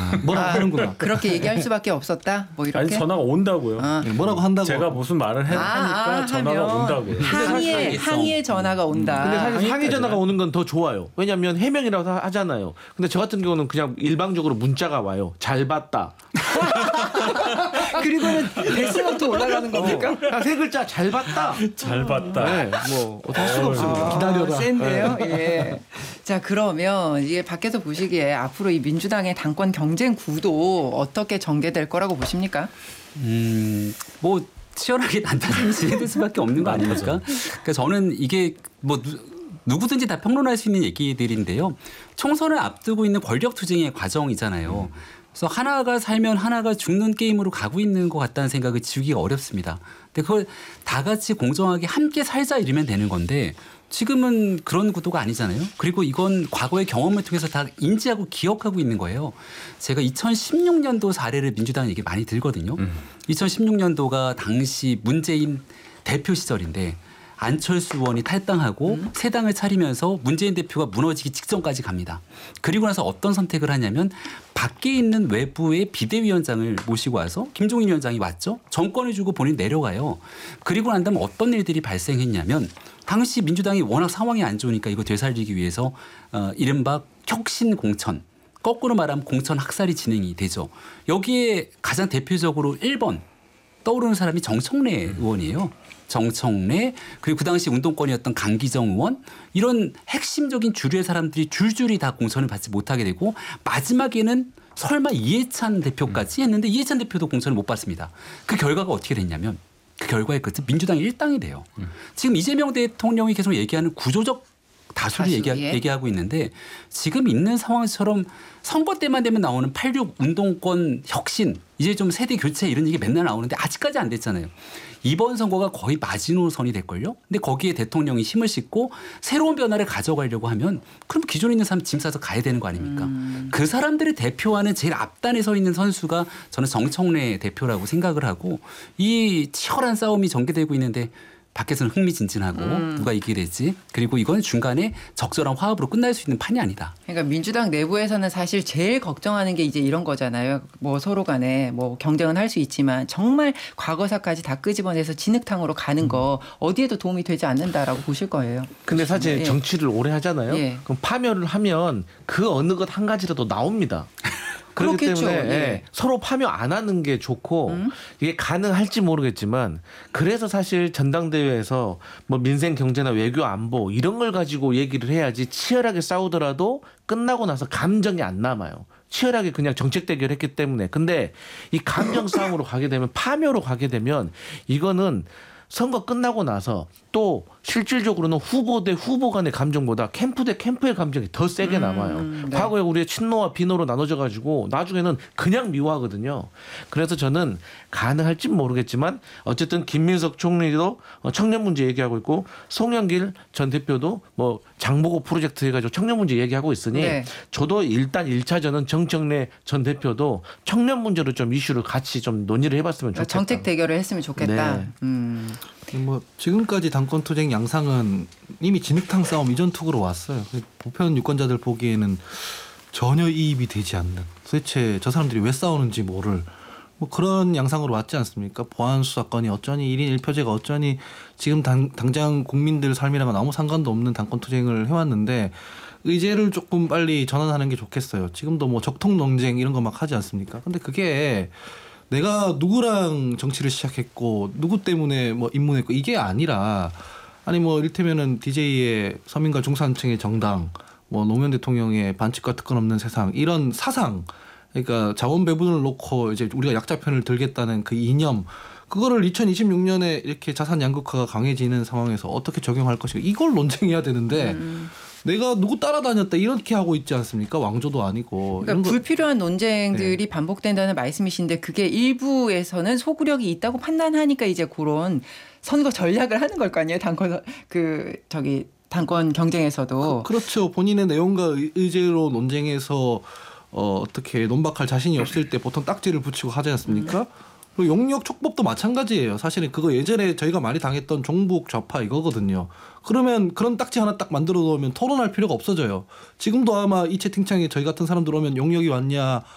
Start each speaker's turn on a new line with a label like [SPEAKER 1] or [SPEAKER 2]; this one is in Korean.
[SPEAKER 1] 뭐라고 하는구나.
[SPEAKER 2] 그렇게 얘기할 수밖에 없었다. 뭐 이렇게.
[SPEAKER 3] 아니 전화가 온다고요.
[SPEAKER 1] 뭐라고 한다고.
[SPEAKER 3] 제가 무슨 말을 하니까 전화가 온다고요.
[SPEAKER 2] 항의의 전화가 온다.
[SPEAKER 4] 근데 사실 항의 전화가
[SPEAKER 3] 항의까지는-
[SPEAKER 4] 오는 건 더 좋아요. 왜냐하면 해명이라고 하잖아요. 근데 저 같은 경우는 그냥 일방적으로 문자가 와요. 잘 봤다.
[SPEAKER 2] 그리고는 데스노트 올라가는 겁니까?
[SPEAKER 4] 세 글자 잘 봤다.
[SPEAKER 3] 잘 봤다.
[SPEAKER 4] 네, 뭐 어떻게 할 수가 없습니다.
[SPEAKER 1] 기다려라.
[SPEAKER 2] 센데요. 예. 자, 그러면 이게 밖에서 보시기에 앞으로 이 민주당의 당권 경쟁 구도 어떻게 전개될 거라고 보십니까?
[SPEAKER 5] 뭐 치열하게 난타전이 진행될 수밖에 없는 거 아닙니까? 그러니까 저는 이게 뭐 누구든지 다 평론할 수 있는 얘기들인데요. 총선을 앞두고 있는 권력 투쟁의 과정이잖아요. 그래서 하나가 살면 하나가 죽는 게임으로 가고 있는 것 같다는 생각을 지우기가 어렵습니다. 근데 그걸 다 같이 공정하게 함께 살자 이러면 되는 건데 지금은 그런 구도가 아니잖아요. 그리고 이건 과거의 경험을 통해서 다 인지하고 기억하고 있는 거예요. 제가 2016년도 사례를 민주당 얘기 많이 들거든요. 2016년도가 당시 문재인 대표 시절인데 안철수 의원이 탈당하고 새 당을 차리면서 문재인 대표가 무너지기 직전까지 갑니다. 그리고 나서 어떤 선택을 하냐면 밖에 있는 외부의 비대위원장을 모시고 와서 김종인 위원장이 왔죠. 정권을 주고 본인 내려가요. 그리고 난 다음에 어떤 일들이 발생했냐면 당시 민주당이 워낙 상황이 안 좋으니까 이거 되살리기 위해서 이른바 혁신 공천. 거꾸로 말하면 공천 학살이 진행이 되죠. 여기에 가장 대표적으로 1번 떠오르는 사람이 정청래 의원이에요. 정청래 그리고 그 당시 운동권이었던 강기정 의원 이런 핵심적인 주류의 사람들이 줄줄이 다 공천을 받지 못하게 되고 마지막에는 설마 이해찬 대표까지 했는데 이해찬 대표도 공천을 못 받습니다. 그 결과가 어떻게 됐냐면 그 결과의 끝은 민주당이 일당이 돼요. 지금 이재명 대통령이 계속 얘기하는 구조적 다수를 얘기하고 있는데 지금 있는 상황처럼 선거 때만 되면 나오는 86 운동권 혁신 이제 좀 세대 교체 이런 얘기 맨날 나오는데 아직까지 안 됐잖아요. 이번 선거가 거의 마지노선이 될걸요. 근데 거기에 대통령이 힘을 싣고 새로운 변화를 가져가려고 하면 그럼 기존에 있는 사람 짐 싸서 가야 되는 거 아닙니까? 그 사람들을 대표하는 제일 앞단에 서 있는 선수가 저는 정청래 대표라고 생각을 하고 이 치열한 싸움이 전개되고 있는데 밖에서는 흥미진진하고 누가 이기게 될지 그리고 이건 중간에 적절한 화합으로 끝날 수 있는 판이 아니다.
[SPEAKER 2] 그러니까 민주당 내부에서는 사실 제일 걱정하는 게 이제 이런 거잖아요. 뭐 서로 간에 뭐 경쟁은 할 수 있지만 정말 과거사까지 다 끄집어내서 진흙탕으로 가는 거 어디에도 도움이 되지 않는다라고 보실 거예요.
[SPEAKER 4] 근데 사실
[SPEAKER 2] 예.
[SPEAKER 4] 정치를 오래 하잖아요.
[SPEAKER 2] 예.
[SPEAKER 4] 그럼 파멸을 하면 그 어느 것 한 가지라도 나옵니다. 그렇기
[SPEAKER 2] 그렇겠죠.
[SPEAKER 4] 때문에
[SPEAKER 2] 예.
[SPEAKER 4] 서로 파묘 안 하는 게 좋고 이게 가능할지 모르겠지만 그래서 사실 전당대회에서 뭐 민생 경제나 외교 안보 이런 걸 가지고 얘기를 해야지 치열하게 싸우더라도 끝나고 나서 감정이 안 남아요. 치열하게 그냥 정책 대결했기 때문에. 근데 이 감정 싸움으로 가게 되면 파묘로 가게 되면 이거는 선거 끝나고 나서 또 실질적으로는 후보 대 후보 간의 감정보다 캠프 대 캠프의 감정이 더 세게 남아요.
[SPEAKER 2] 네.
[SPEAKER 4] 과거에 우리의 친노와 비노로 나눠져 가지고 나중에는 그냥 미워하거든요. 그래서 저는 가능할진 모르겠지만 어쨌든 김민석 총리도 청년 문제 얘기하고 있고 송영길 전 대표도 뭐 장보고 프로젝트 해가지고 청년 문제 얘기하고 있으니
[SPEAKER 2] 네.
[SPEAKER 4] 저도 일단 1차전은 정청래 전 대표도 청년 문제로 좀 이슈를 같이 좀 논의를 해봤으면 좋겠다.
[SPEAKER 2] 정책 대결을 했으면 좋겠다.
[SPEAKER 4] 네.
[SPEAKER 1] 뭐 지금까지 당권 투쟁 양상은 이미 진흙탕 싸움 이전 투구로 왔어요. 보편 유권자들 보기에는 전혀 이입이 되지 않는 도대체 저 사람들이 왜 싸우는지 모를 뭐 그런 양상으로 왔지 않습니까? 보안 수사권이 어쩌니 1인 1표제가 어쩌니 지금 당장 국민들 삶이랑은 아무 상관도 없는 당권 투쟁을 해왔는데 의제를 조금 빨리 전환하는 게 좋겠어요. 지금도 뭐 적통 논쟁 이런 거 막 하지 않습니까? 근데 그게 내가 누구랑 정치를 시작했고 누구 때문에 뭐 입문했고 이게 아니라 아니 뭐 이를테면은 DJ의 서민과 중산층의 정당 뭐 노무현 대통령의 반칙과 특권 없는 세상 이런 사상 그러니까 자원 배분을 놓고 이제 우리가 약자 편을 들겠다는 그 이념 그거를 2026년에 이렇게 자산 양극화가 강해지는 상황에서 어떻게 적용할 것인가 이걸 논쟁해야 되는데 내가 누구 따라다녔다 이렇게 하고 있지 않습니까? 왕조도 아니고.
[SPEAKER 2] 그러니까 불필요한 논쟁들이 반복된다는 말씀이신데 그게 일부에서는 소구력이 있다고 판단하니까 이제 그런 선거 전략을 하는 걸 거 아니에요? 당권 경쟁에서도.
[SPEAKER 1] 그렇죠. 본인의 내용과 의제로 논쟁해서 어떻게 논박할 자신이 없을 때 보통 딱지를 붙이고 하지 않습니까? 그리고 용역 촉법도 마찬가지예요. 사실은 그거 예전에 저희가 많이 당했던 종북 좌파 이거거든요. 그러면 그런 딱지 하나 딱 만들어 놓으면 토론할 필요가 없어져요. 지금도 아마 이 채팅창에 저희 같은 사람들 오면 용역이 왔냐